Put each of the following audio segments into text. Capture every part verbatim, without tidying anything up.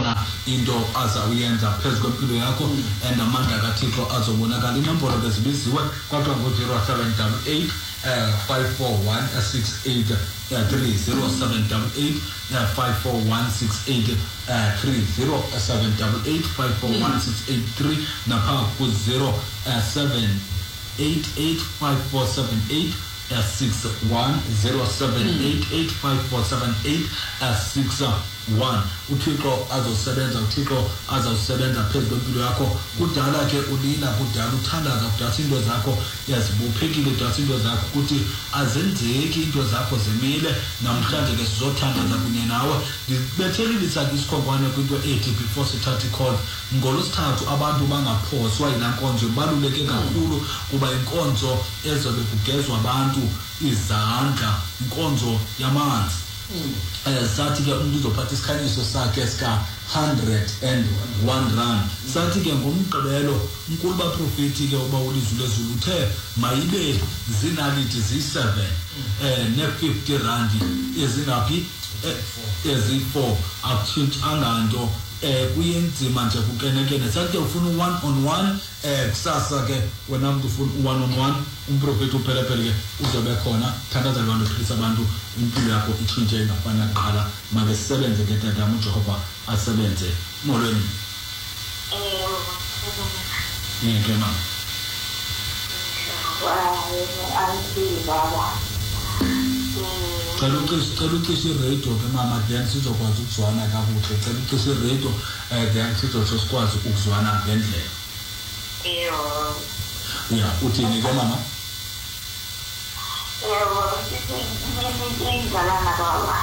ikhona into azawuyenza phezu kwempilo yakho and amandla kaThixo azobonakala. Inombolo ke zibiziwe kwakuthiwa ngo-zero seven eight eight five four one six eight three zero seven eight eight five four one six eight three zero seven eight eight five four one six eight three napha ku zero seven eight eight five four seven eight six one zero seven eight eight five four seven eight six one. uThixo azosebenza, uThixo azawusebenza phezu kwempilo yakho. Kudala ke ulila, kudala uthandaza, kudala into zakho yazibophekile, kudala into zakho ukuthi azenzeki into zakho zimile. Namhlanje ke sizothandaza kunye nawe. Ndibethelisa ke isikhonkwane kwinto ethi before sithathe call ngolosithathu abantu bangaphoswa yila nkonzo. Ibaluleke kakhulu kuba inkonzo ezobe kugezwa abantu izandla, inkonzo yamanzi. Eh sathi ke umuntu uzophatha isikhanyiso sakhe sika one hundred and one rand. Sathi ke ngomgqibelo unkulu baprofeti ke uba ulizwi lezulu uthe mayibe zinalithi zi seven eh ne fifty rand ezingaphi ezi four akutshintshanga nto. Eh kuyenzima nje kukenekene. Sathi ufuna one on one eh kusasa ke wena umuntu ufuna one on one umprofeti uphelepele ke uzobe khona. Thandaza abantu philisa abantu impilo yakho itshintshe ingafana kuqala. Make sisebenze ke tata uJehova asebenze molweni. Eh yeke mama. Wow, anti baba. Cela ucishe cela ucishe radio ke mama then sizokwazi ukuzwana kabuhle. Cela ucishe radio eh then sizothi sikwazi ukuzwana ngendlela. Yebo. Yeah, uthini ke mama? Yebo, sithi ngizalana baba.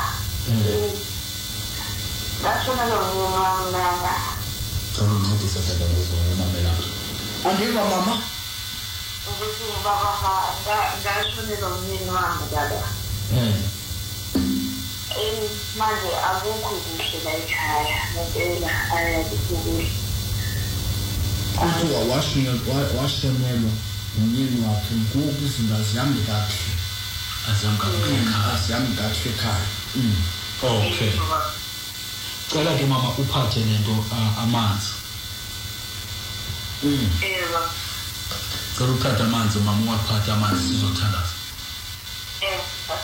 Ngashona lo mama. Cela uncedise tata ngizomamela. Andiva mama? Ukuthi baba ngashona lo mama dada. Eh. Eh manje akukho kuhle la ekhaya. Ngempela ayakukho. Kuthiwa washonelwa umyeni wakhe ngoku izinto azihambi kakuhle. Azihambi kakuhle ekhaya. Azihambi kakuhle ekhaya. Okay. Cela ke mama uphathe lento amanzi. Yebo. Cela uthathe amanzi mama uwaphathe amanzi sizothandaza. Eh.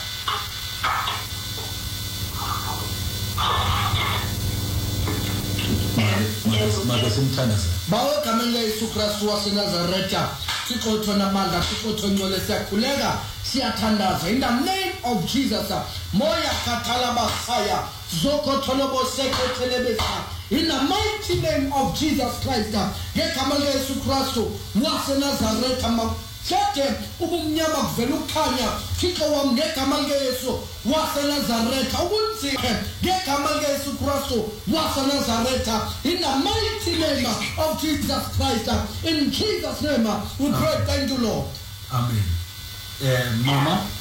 Mase simthandaza. Bawo gameni leYesu Kristu waseNazaretha, Thixo namandla, Thixo ngcwele siyakhuleka, siyathandaza in the name of Jesus. Moya kathala basaya, zokotholobo sekothelebesa. In the mighty name of Jesus Christ, ngegama leYesu Kristu waseNazaretha, Sete ubumnyama kuvela ukukhanya Thixo wami ngegama likaYesu waseNazaretha ubunzima ngegama likaYesu Kristu waseNazaretha in the mighty name of Jesus Christ. In Jesus name we pray. Thank you Lord. Amen. Eh mama